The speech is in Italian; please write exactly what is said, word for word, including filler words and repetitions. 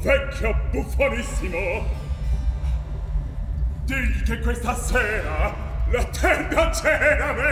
vecchio buffonissimo! Digli che questa sera la tenda cena me!